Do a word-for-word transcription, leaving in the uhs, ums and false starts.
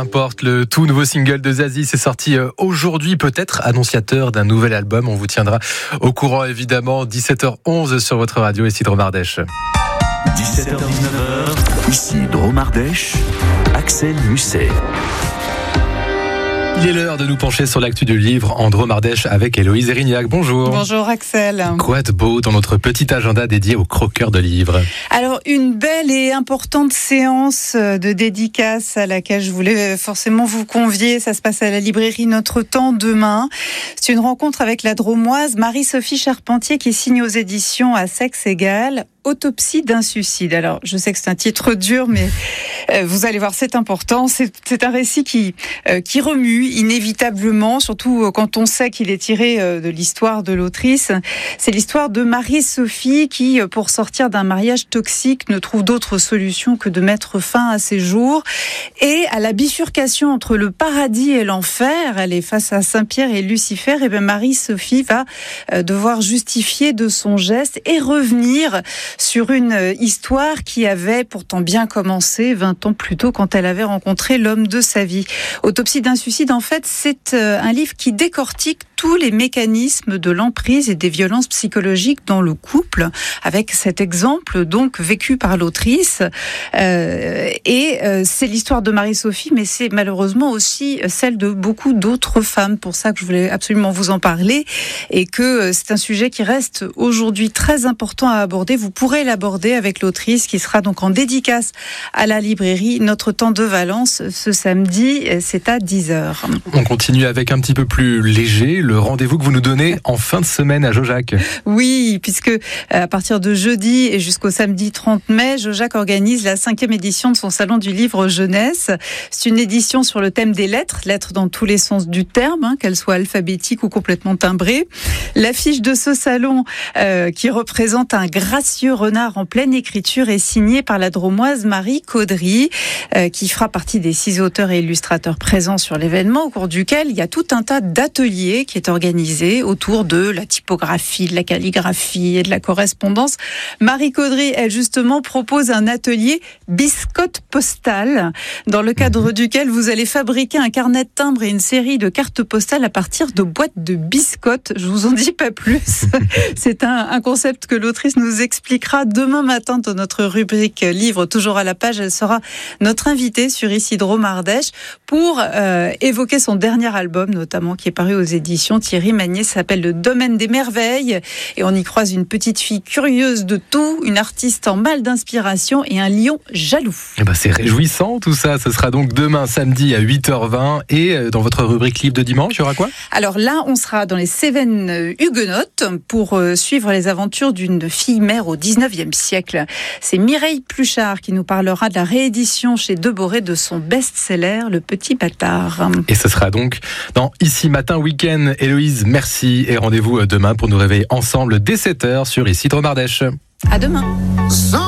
Qu'importe, le tout nouveau single de Zazie, c'est sorti aujourd'hui, peut-être annonciateur d'un nouvel album. On vous tiendra au courant évidemment. dix-sept heures onze sur votre radio, ici Drôme Ardèche. dix-sept heures dix-neuf heures, ici Drôme Ardèche, Axel Musset. Il est l'heure de nous pencher sur l'actu du livre en Drôme Ardèche avec Héloïse Erignac. Bonjour. Bonjour Axel. Quoi de beau dans notre petit agenda dédié aux croqueurs de livres? Alors, une belle et importante séance de dédicace à laquelle je voulais forcément vous convier. Ça se passe à la librairie Notre Temps demain. C'est une rencontre avec la Dromoise Marie-Sophie Charpentier qui signe aux éditions À Sexe Égal Autopsie d'un suicide. Alors, je sais que c'est un titre dur, mais euh, vous allez voir, c'est important. C'est, c'est un récit qui, euh, qui remue inévitablement, surtout quand on sait qu'il est tiré euh, de l'histoire de l'autrice. C'est l'histoire de Marie-Sophie qui, pour sortir d'un mariage toxique, ne trouve d'autre solution que de mettre fin à ses jours. Et à la bifurcation entre le paradis et l'enfer, elle est face à Saint-Pierre et Lucifer, et bien Marie-Sophie va euh, devoir justifier de son geste et revenir sur une histoire qui avait pourtant bien commencé vingt ans plus tôt quand elle avait rencontré l'homme de sa vie. Autopsie d'un suicide, en fait, c'est un livre qui décortique tous les mécanismes de l'emprise et des violences psychologiques dans le couple, avec cet exemple donc vécu par l'autrice. Euh, et euh, c'est l'histoire de Marie-Sophie, mais c'est malheureusement aussi celle de beaucoup d'autres femmes. Pour ça que je voulais absolument vous en parler, et que c'est un sujet qui reste aujourd'hui très important à aborder. Vous pourrez l'aborder avec l'autrice qui sera donc en dédicace à la librairie Notre Temps de Valence ce samedi, c'est à dix heures. On continue avec un petit peu plus léger, le rendez-vous que vous nous donnez en fin de semaine à Jojac. Oui, puisque à partir de jeudi et jusqu'au samedi trente mai, Jojac organise la cinquième édition de son salon du livre jeunesse. C'est une édition sur le thème des lettres, lettres dans tous les sens du terme, hein, qu'elles soient alphabétiques ou complètement timbrées. L'affiche de ce salon, euh, qui représente un gracieux renard en pleine écriture, est signée par la Dromoise Marie Caudry, euh, qui fera partie des six auteurs et illustrateurs présents sur l'événement, au cours duquel il y a tout un tas d'ateliers qui est organisé autour de la typographie, de la calligraphie et de la correspondance. Marie Caudry, elle justement, propose un atelier biscotte postale, dans le cadre duquel vous allez fabriquer un carnet de timbres et une série de cartes postales à partir de boîtes de biscottes. Je vous en dis pas plus. C'est un, un concept que l'autrice nous expliquera demain matin dans notre rubrique livre, toujours à la page. Elle sera notre invitée sur Ici Drôme Ardèche pour euh, évoquer son dernier album, notamment, qui est paru aux éditions Thierry Magnier. Ça s'appelle Le Domaine des Merveilles, et on y croise une petite fille curieuse de tout, une artiste en mal d'inspiration et un lion jaloux. Eh ben c'est réjouissant tout ça. Ce sera donc demain samedi à huit heures vingt, et dans votre rubrique livre de dimanche, il y aura quoi? Alors là, on sera dans les Cévennes huguenotes pour suivre les aventures d'une fille mère au dix-neuvième siècle. C'est Mireille Pluchart qui nous parlera de la réédition chez Deboré de son best-seller Le Petit Bâtard. Et ce sera donc dans Ici Matin Week-end. Héloïse, merci, et rendez-vous demain pour nous réveiller ensemble dès sept heures sur Ici Drôme Ardèche. À demain.